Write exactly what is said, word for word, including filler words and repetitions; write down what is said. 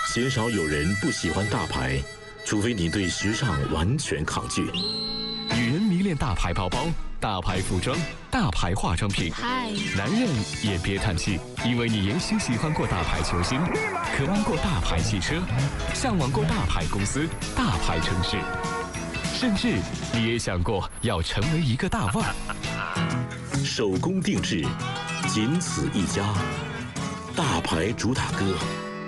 鲜少有人不喜欢大牌，除非你对时尚完全抗拒。 女人迷恋大牌包包、大牌服装、大牌化妆品。 嗨， 男人也别叹气，因为你也许喜欢过大牌球星，渴望过大牌汽车，向往过大牌公司、大牌城市，甚至你也想过要成为一个大腕。 手工定制，仅此一家。大牌主打歌。